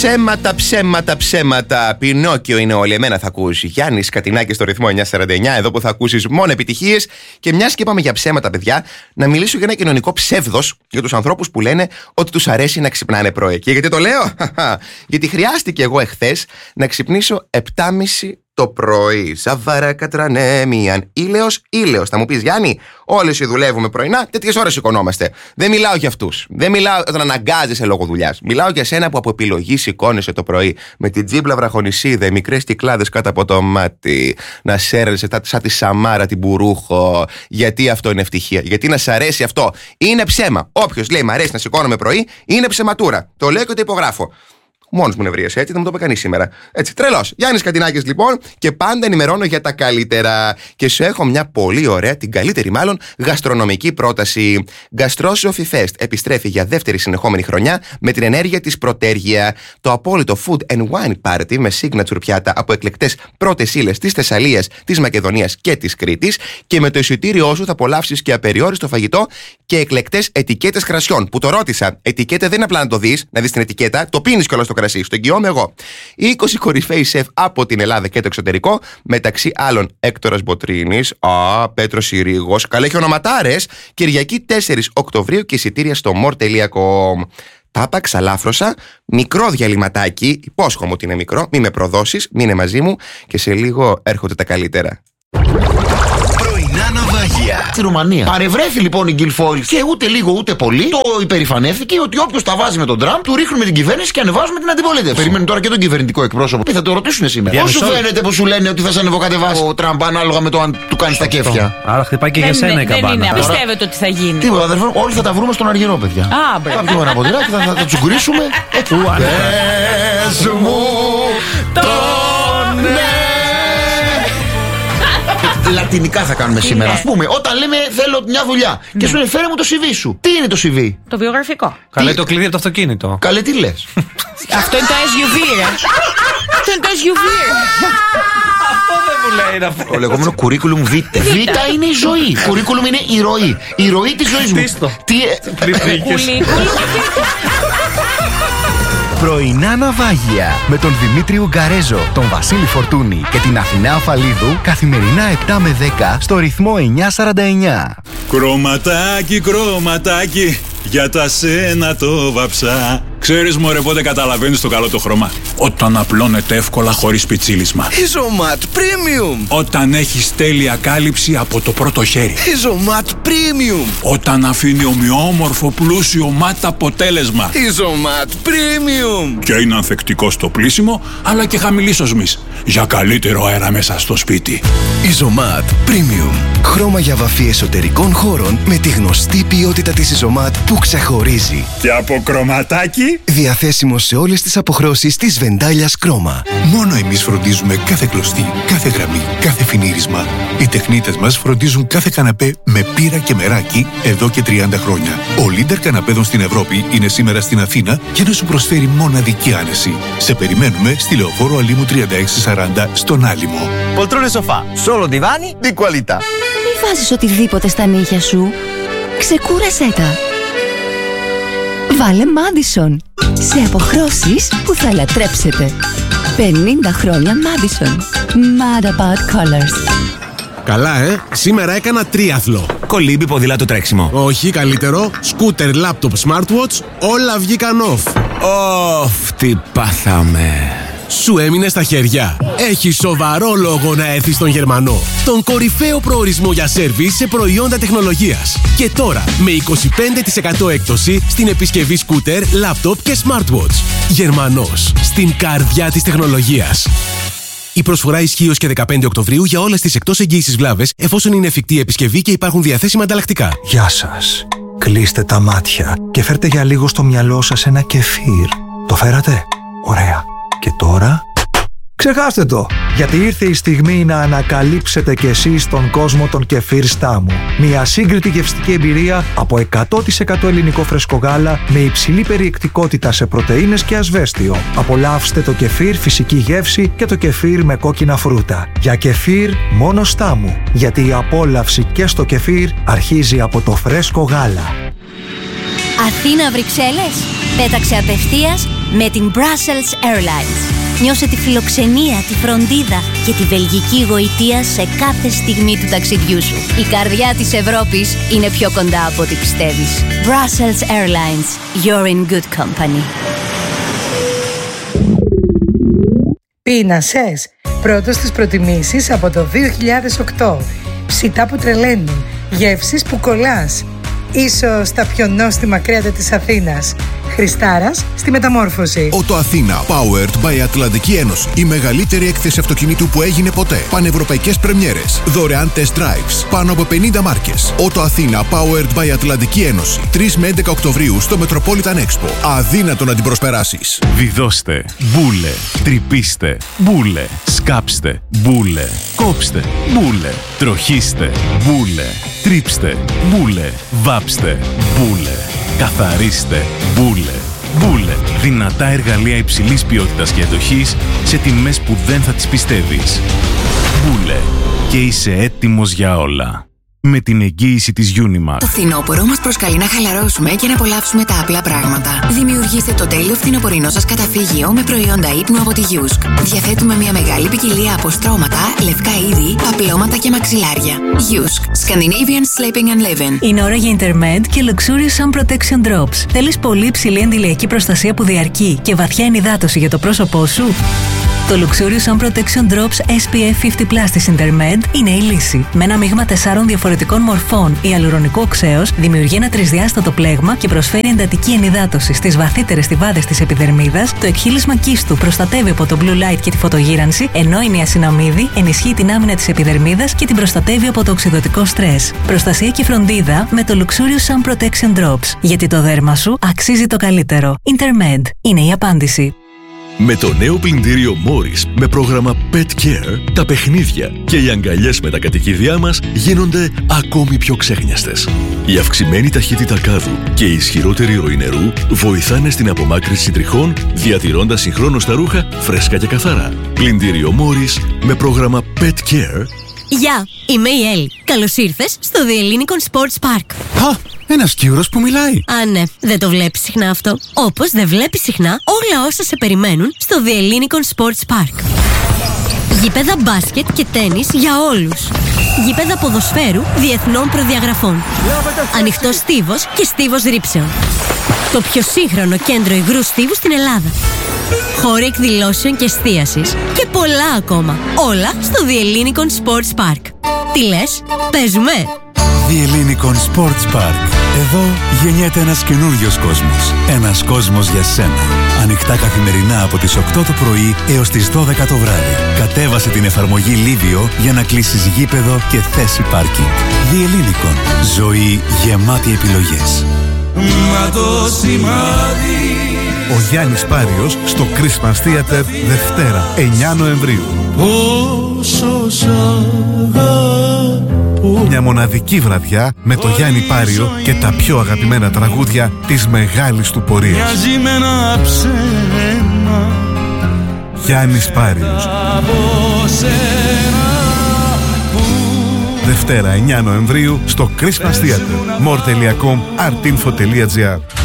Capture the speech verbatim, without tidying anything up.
Ψέματα, ψέματα, ψέματα. Πινόκιο είναι όλοι. Εμένα θα ακούσει. Γιάννης Κατινάκης στο ρυθμό εννιακόσια σαράντα εννιά. Εδώ που θα ακούσεις μόνο επιτυχίες. Και μιας και είπαμε για ψέματα, παιδιά, να μιλήσω για ένα κοινωνικό ψεύδος για τους ανθρώπους που λένε ότι τους αρέσει να ξυπνάνε πρωί. Και γιατί το λέω? Γιατί χρειάστηκε εγώ εχθές να ξυπνήσω επτά και μισή το πρωί. Ζαβάρα κατρανέμιαν. Ήλαιος, ήλαιος. Θα μου πεις, Γιάννη, όλες οι δουλεύουμε πρωινά, τέτοιες ώρες σηκωνόμαστε. Δεν μιλάω για αυτούς. Δεν μιλάω όταν αναγκάζεσαι λόγω δουλειάς. Μιλάω για σένα που από επιλογή σηκώνεσαι το πρωί με την τζίμπλα βραχονισίδα, μικρές κυκλάδες κάτω από το μάτι, να σέρνεσαι σαν τη Σαμάρα την Μπουρούχο. Γιατί αυτό είναι ευτυχία? Γιατί να σ' αρέσει αυτό? Είναι ψέμα. Όποιος λέει μ' αρέσει να σηκώνομαι πρωί, είναι ψεματούρα. Το λέω και το υπογράφω. Μόνος μου νευρίασε, έτσι, δεν μου το είπε κανείς σήμερα. Έτσι, τρελός. Γιάννης Κατινάκης, λοιπόν, και πάντα ενημερώνω για τα καλύτερα. Και σου έχω μια πολύ ωραία, την καλύτερη μάλλον, γαστρονομική πρόταση. Γκαστρό Sophie Fest επιστρέφει για δεύτερη συνεχόμενη χρονιά με την ενέργεια της Πρωτέργεια. Το απόλυτο food and wine party με signature πιάτα από εκλεκτές πρώτες ύλες της Θεσσαλίας, της Μακεδονίας και της Κρήτης. Και με το εισιτήριό σου θα απολαύσεις και απεριόριστο φαγητό και εκλεκτές ετικέτες κρασιών. Που το ρώτησα, ετικέτα δεν είναι απλά να το δεις, να δεις την ετικέτα, το πίνεις κιόλας το κρασί. Στο εγγυώμαι εγώ. Οι είκοσι κορυφαίοι σεφ από την Ελλάδα και το εξωτερικό, μεταξύ άλλων Έκτορας Μποτρίνης, α, Πέτρος Συρίγος, καλά έχει ονοματάρες. Κυριακή τέσσερις Οκτωβρίου και εισιτήρια στο more τελεία com. Τάπα, ξαλάφρωσα, μικρό διαλυματάκι, υπόσχομαι ότι είναι μικρό, μη με προδώσεις, μείνε μαζί μου και σε λίγο έρχονται τα καλύτερα. Πρωινά ναυάγια στη Ρουμανία. Παρευρέθη λοιπόν η Γκιλφόιλ και ούτε λίγο ούτε πολύ το υπερηφανεύτηκε ότι όποιος τα βάζει με τον Τραμπ, του ρίχνουμε την κυβέρνηση και ανεβάζουμε την αντιπολίτευση. Περιμένουν τώρα και τον κυβερνητικό εκπρόσωπο. Τι θα το ρωτήσουν σήμερα? Πώς σου φαίνεται που σου λένε ότι θα σε ανεβοκατεβάσει ο Τραμπ ανάλογα με το αν του κάνει τα κέφια? Άρα χτυπάει και για σένα η καμπάνα. Δεν είναι, πιστεύετε ότι θα γίνει? Τίποτα, αδερφέ, όλοι θα τα βρούμε στον Αργυρό, παιδιά. Α, μπράβο. Θα πιούμε ένα ποτηράκι, θα, θα, θα τσουγκουρίσουμε. Έτσι. Πες μου το ναι. Λατινικά θα κάνουμε σήμερα. Ας πούμε, όταν λέμε θέλω μια δουλειά και σου λέει φέρε μου το σι βι σου. Τι είναι το σι βι? Το βιογραφικό. Καλέ το κλειδί από το αυτοκίνητο. Καλέ, τι λες? Αυτό είναι το ες γιου βι, ρε. Αυτό είναι το ες γιου βι. Αυτό δεν μου λέει αυτό. Το λεγόμενο curriculum vitae. Vita είναι η ζωή. Curriculum είναι η ροή. Η ροή της ζωής μου. Τι. Πρωινά ναυάγια με τον Δημήτρη Ουγκαρέζο, τον Βασίλη Φορτούνη και την Αθηνά Αφαλίδου καθημερινά επτά με δέκα στο ρυθμό εννιακόσια σαράντα εννιά. Κρωματάκι, κρωματάκι, για τα σένα το βαψά. Ξέρεις μωρέ πότε καταλαβαίνεις το καλό το χρώμα? Όταν απλώνεται εύκολα χωρίς πιτσίλισμα. Ιζωμάτ Premium. Όταν έχεις τέλεια κάλυψη από το πρώτο χέρι. Ιζωμάτ Premium. Όταν αφήνει ομοιόμορφο πλούσιο μάτ αποτέλεσμα. Ιζωμάτ Premium. Και είναι ανθεκτικό στο πλύσιμο αλλά και χαμηλής οσμής. Για καλύτερο αέρα μέσα στο σπίτι. Ιζωμάτ Premium. Χρώμα για βαφή εσωτερικών χώρων με τη γνωστή ποιότητα της Ιζωμάτ που ξεχωρίζει. Και από κρωματάκι. Διαθέσιμο σε όλες τις αποχρώσεις της Βεντάλιας Κρόμα. Μόνο εμείς φροντίζουμε κάθε κλωστή, κάθε γραμμή, κάθε φινίρισμα. Οι τεχνίτες μας φροντίζουν κάθε καναπέ με πύρα και μεράκι εδώ και τριάντα χρόνια. Ο leader καναπέδων στην Ευρώπη είναι σήμερα στην Αθήνα για να σου προσφέρει μοναδική άνεση. Σε περιμένουμε στη Λεωφόρο Αλήμου τριάντα έξι σαράντα στον Άλυμο. Πολtrone σοφά, solo divani di qualità. Μη βάζεις οτιδήποτε στα νύχια σου. Ξεκούρασέ τα. Βάλε Madison. Σε αποχρώσεις που θα λατρέψετε. πενήντα χρόνια Madison. Mad about colors. Καλά, ε! Σήμερα έκανα τρίαθλο. Κολύμπι, ποδήλατο, τρέξιμο. Όχι, καλύτερο. Σκούτερ, λάπτοπ, smartwatch, όλα βγήκαν off. Ωφ, τι πάθαμε. Σου έμεινε στα χέρια. Έχει σοβαρό λόγο να έρθεις στον Γερμανό. Τον κορυφαίο προορισμό για σέρβις σε προϊόντα τεχνολογίας. Και τώρα με είκοσι πέντε τοις εκατό έκπτωση στην επισκευή σκούτερ, λάπτοπ και smartwatch. Γερμανός, στην καρδιά της τεχνολογίας. Η προσφορά ισχύει ως και δεκαπέντε Οκτωβρίου για όλες τις εκτός εγγύησης βλάβες, εφόσον είναι εφικτή επισκευή και υπάρχουν διαθέσιμα ανταλλακτικά. Γεια σας. Κλείστε τα μάτια και φέρτε για λίγο στο μυαλό σας ένα κεφίρ. Το φέρατε? Ωραία. Και τώρα... ξεχάστε το! Γιατί ήρθε η στιγμή να ανακαλύψετε κι εσείς τον κόσμο των κεφίρ Στάμου. Μια σύγκριτη γευστική εμπειρία από εκατό τοις εκατό ελληνικό φρέσκο γάλα με υψηλή περιεκτικότητα σε πρωτεΐνες και ασβέστιο. Απολαύστε το κεφίρ φυσική γεύση και το κεφίρ με κόκκινα φρούτα. Για κεφίρ μόνο Στάμου. Γιατί η απόλαυση και στο κεφίρ αρχίζει από το φρέσκο γάλα. Αθήνα-Βρυξέλλες. Πέταξε απευθείας με την Brussels Airlines. Νιώσε τη φιλοξενία, τη φροντίδα και τη βελγική γοητεία σε κάθε στιγμή του ταξιδιού σου. Η καρδιά της Ευρώπης είναι πιο κοντά από ό,τι πιστεύεις. Brussels Airlines. You're in good company. Πείνασες. Πρώτος στις προτιμήσεις από το δύο χιλιάδες οκτώ. Ψητά που τρελαίνουν. Γεύσεις που κολλάς. Ίσως τα πιο νόστιμα κρέατα της Αθήνας. Χριστάρας στη μεταμόρφωση. Ότο Αθήνα, powered by Ατλαντική Ένωση. Η μεγαλύτερη έκθεση αυτοκινήτου που έγινε ποτέ. Πανευρωπαϊκές πρεμιέρες. Δωρεάν test drives. Πάνω από πενήντα μάρκες. Ότο Αθήνα, powered by Ατλαντική Ένωση. τρεις με έντεκα Οκτωβρίου στο Metropolitan Expo. Αδύνατο να την προσπεράσεις. Βιδώστε, μπούλε, τρυπήστε, μπούλε, σκάψτε, μπούλε, κόψτε, μπούλε, τροχίστε, μπούλε, τρίψτε, μπούλε, βάψτε, μπούλε. Καθαρίστε. Μπούλε. Μπούλε. Δυνατά εργαλεία υψηλής ποιότητας και εντοχής σε τιμές που δεν θα τις πιστεύεις. Μπούλε. Και είσαι έτοιμος για όλα. Με την εγγύηση της Unimax. Το φθινόπωρο μας προσκαλεί να χαλαρώσουμε και να απολαύσουμε τα απλά πράγματα. Δημιουργήστε το τέλειο φθινοπορεινό σας καταφύγιο με προϊόντα ύπνου από τη Yusk. Διαθέτουμε μια μεγάλη ποικιλία από στρώματα, λευκά είδη, παπλώματα και μαξιλάρια. Yusk. Scandinavian Sleeping and Living. Είναι ώρα για Intermed και Luxurious Sun Protection Drops. Θέλεις πολύ υψηλή αντιλιακή προστασία που διαρκεί και βαθιά ενυδάτωση για το πρόσωπό σου? Το Luxurious Sun Protection Drops ες πι εφ πενήντα πλας της Intermed είναι η λύση. Με ένα μείγμα τεσσάρων διαφορετικών μορφών ιαλουρονικού οξέως δημιουργεί ένα τρισδιάστατο πλέγμα και προσφέρει εντατική ενυδάτωση στις βαθύτερες στιβάδες της επιδερμίδας. Το εκχύλισμα κύστου προστατεύει από το blue light και τη φωτογύρανση, ενώ η νιασιναμίδη ενισχύει την άμυνα της επιδερμίδας και την προστατεύει από το οξυδωτικό στρες. Προστασία και φροντίδα με το Luxurious Sun Protection Drops. Γιατί το δέρμα σου αξίζει το καλύτερο. Intermed είναι η απάντηση. Με το νέο πλυντήριο Morris με πρόγραμμα Pet Care, τα παιχνίδια και οι αγκαλιές με τα κατοικίδια μας γίνονται ακόμη πιο ξέχνιαστες. Η αυξημένη ταχύτητα κάδου και η ισχυρότερη ροή νερού βοηθάνε στην απομάκρυνση τριχών, διατηρώντας συγχρόνως τα ρούχα φρέσκα και καθαρά. Πλυντήριο Morris με πρόγραμμα Pet Care. Γεια, είμαι η Έλλη. Καλώς ήρθες στο The Ellinikon Sports Park. Α, ένας Κύρος που μιλάει. Α, ναι, δεν το βλέπεις συχνά αυτό. Όπως δεν βλέπεις συχνά όλα όσα σε περιμένουν στο The Ellinikon Sports Park. Γήπεδα μπάσκετ και τένις για όλους. Γήπεδα ποδοσφαίρου διεθνών προδιαγραφών. Ανοιχτός στίβος και στίβος ρήψεων. Το πιο σύγχρονο κέντρο υγρού στίβου στην Ελλάδα. Χώροι εκδηλώσεων και εστίασης και πολλά ακόμα. Όλα στο The Ellinikon Sports Park. Τι λες, παίζουμε? The Ellinikon Sports Park. Εδώ γεννιέται ένας καινούριος κόσμος. Ένας κόσμος για σένα. Ανοιχτά καθημερινά από τις οκτώ το πρωί έως τις δώδεκα το βράδυ. Κατέβασε την εφαρμογή Livio για να κλείσεις γήπεδο και θέση πάρκινγκ. The Ellinikon. Ζωή γεμάτη επιλογές. Μα το σημάδι. Ο Γιάννης Πάριος στο Christmas Theater Δευτέρα εννιά Νοεμβρίου. Πόσο σ' αγαπώ. Μια μοναδική βραδιά με το Γιάννη Πάριο και τα πιο αγαπημένα τραγούδια της μεγάλης του πορείας. Μοιάζει με ένα ψέμα. Γιάννης Πάριος. Δευτέρα εννιά Νοεμβρίου στο Christmas Theater. more τελεία com, artinfo τελεία gr.